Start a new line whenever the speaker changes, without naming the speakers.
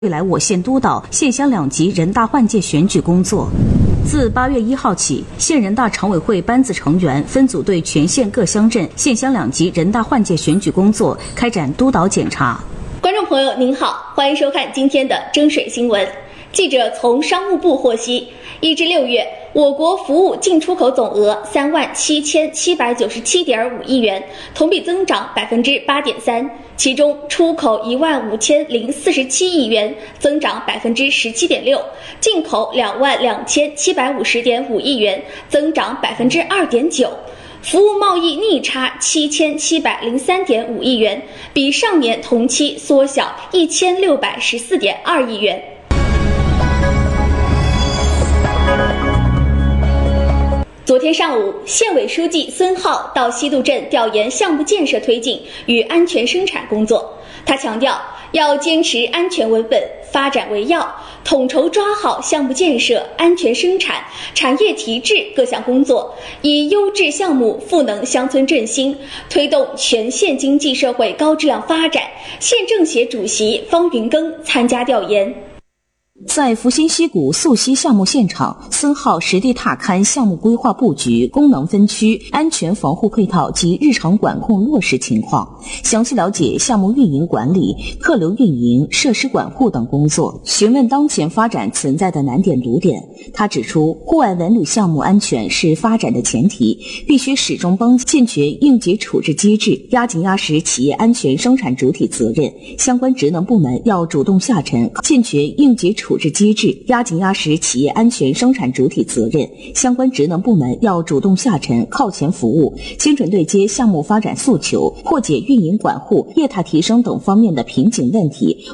未来我县督导县乡两级人大换届选举工作。自8月1号起，县人大常委会班子成员分组对全县各乡镇县乡两级人大换届选举工作开展督导检查。
观众朋友您好，欢迎收看今天的征水新闻。记者从商务部获悉，1至6月，我国服务进出口总额37797.5亿元，同比增长8.3%，其中出口15047亿元，增长17.6%，进口22750.5亿元，增长2.9%。服务贸易逆差7703.5亿元，比上年同期缩小1614.2亿元。昨天上午，县委书记孙浩到西渡镇调研项目建设推进与安全生产工作。他强调，要坚持安全为本、发展为要，统筹抓好项目建设、安全生产、产业提质各项工作，以优质项目赋能乡村振兴，推动全县经济社会高质量发展。县政协主席方云庚参加调研。
在福兴溪谷溯溪项目现场，孙浩实地踏勘项目规划布局、功能分区、安全防护配套及日常管控落实情况，详细了解项目运营管理、客流运营、设施管护等工作，询问当前发展存在的难点堵点。他指出，户外文旅项目安全是发展的前提，必须始终帮健全应急处置机制，压紧压实企业安全生产主体责任。相关职能部门要主动下沉，健全应急处置机制，压紧压实企业安全生产主体责任。相关职能部门要主动下沉，靠前服务，精准对接项目发展诉求，破解运营管护、业态提升等方面的瓶颈问题，